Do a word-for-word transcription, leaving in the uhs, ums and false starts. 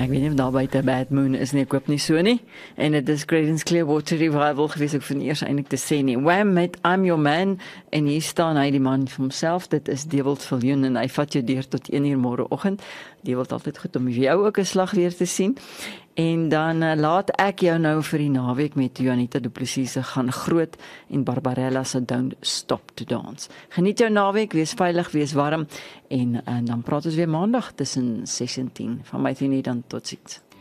Ek weet nie of daar buite 'n bad moon is nie, ek hoop nie so nie. En dit is Creedence Clearwater Revival gewees, ek van eers eintlik te sê nie. Wham met I'm Your Man, en hier staan hy die man vir homself, dit is Dewald Viljoen, en hy vat jou deur tot een uur môreoggend. Dewald altyd goed om vir jou ook 'n slag weer te sien. En dan uh, laat ek jou nou vir die naweek met Juanita Du Plessis se Gaan Groot en Barbarella se Don't Stop to Dance. Geniet jou naweek, wees veilig, wees warm, en, en dan praat ons weer maandag tussen ses en tien. Van my Tini dan totsiens.